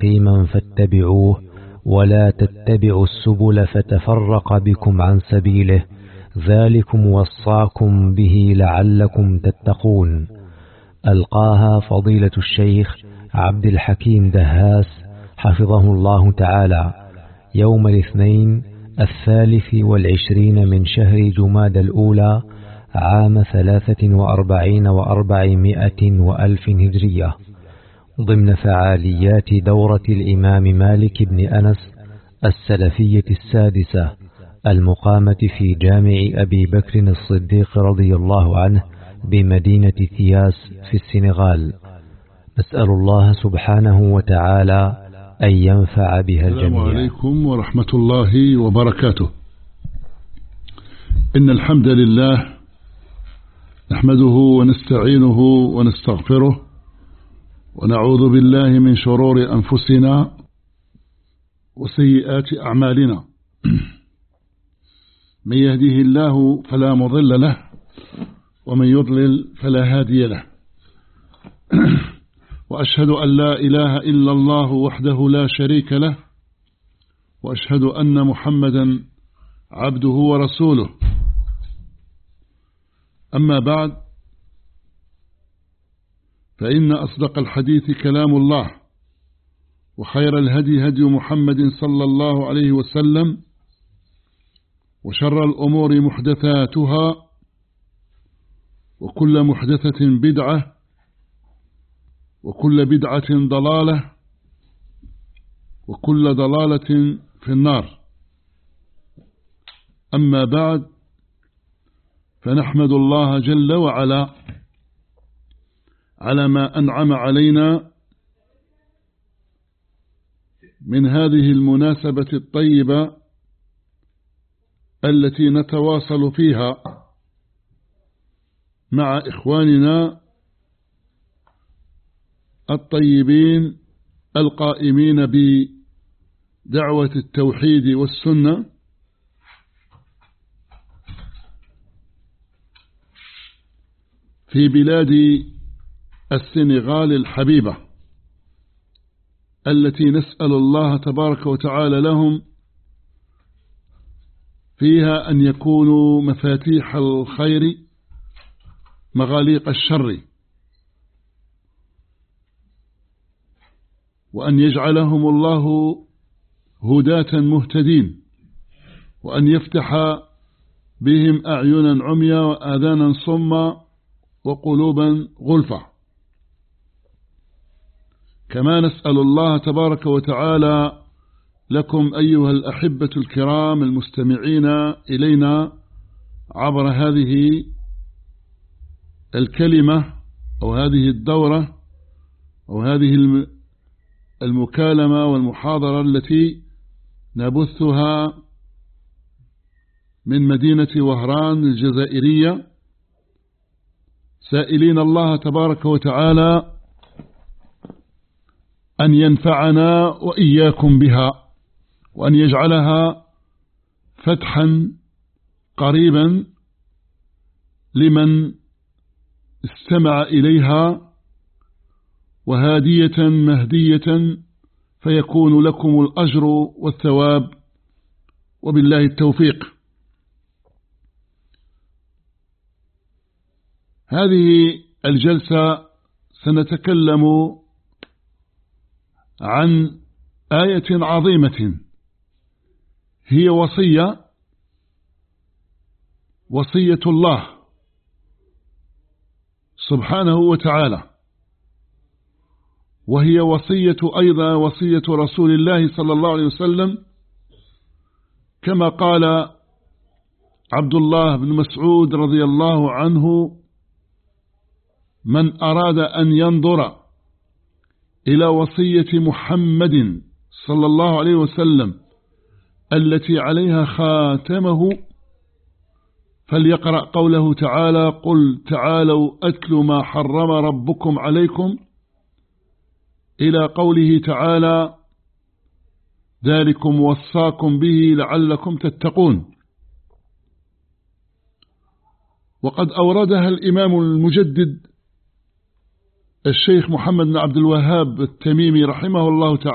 مستقيما فاتبعوه ولا تتبعوا السبل فتفرق بكم عن سبيله ذلكم وصاكم به لعلكم تتقون. ألقاها فضيلة الشيخ عبد الحكيم دهاس حفظه الله تعالى يوم الاثنين 23 من شهر جماد الأولى عام 43 و400 وألف هجرية، ضمن فعاليات دورة الإمام مالك بن أنس السلفية السادسة المقامة في جامع أبي بكر الصديق رضي الله عنه بمدينة ثياس في السنغال. نسأل الله سبحانه وتعالى أن ينفع بها الجميع. السلام عليكم ورحمة الله وبركاته. إن الحمد لله نحمده ونستعينه ونستغفره ونعوذ بالله من شرور أنفسنا وسيئات أعمالنا. من يهده الله فلا مضل له ومن يضلل فلا هادي له. وأشهد أن لا إله إلا الله وحده لا شريك له، وأشهد أن محمدا عبده ورسوله. أما بعد، فإن أصدق الحديث كلام الله، وخير الهدي هدي محمد صلى الله عليه وسلم، وشر الأمور محدثاتها، وكل محدثة بدعة، وكل بدعة ضلالة، وكل ضلالة في النار. أما بعد، فنحمد الله جل وعلا على ما أنعم علينا من هذه المناسبة الطيبة التي نتواصل فيها مع إخواننا الطيبين القائمين بدعوة التوحيد والسنة في بلاد السنغال الحبيبة، التي نسأل الله تبارك وتعالى لهم فيها أن يكونوا مفاتيح الخير مغاليق الشر، وأن يجعلهم الله هداة مهتدين، وأن يفتح بهم أعينا عميا وآذانا صما وقلوبا غلفة. كما نسأل الله تبارك وتعالى لكم أيها الأحبة الكرام المستمعين إلينا عبر هذه الكلمة أو هذه الدورة أو هذه المكالمة والمحاضرة التي نبثها من مدينة وهران الجزائرية، سائلين الله تبارك وتعالى أن ينفعنا وإياكم بها، وأن يجعلها فتحا قريبا لمن استمع إليها، وهادية مهدية، فيكون لكم الأجر والثواب، وبالله التوفيق. هذه الجلسة سنتكلم عن آية عظيمة، هي وصية الله سبحانه وتعالى، وهي أيضا وصية رسول الله صلى الله عليه وسلم، كما قال عبد الله بن مسعود رضي الله عنه: من أراد أن ينظر إلى وصية محمد صلى الله عليه وسلم التي عليها خاتمه فليقرأ قوله تعالى: قل تعالوا أتل ما حرم ربكم عليكم، إلى قوله تعالى: ذلكم وصاكم به لعلكم تتقون. وقد أوردها الإمام المجدد الشيخ محمد بن عبد الوهاب التميمي رحمه الله تعالى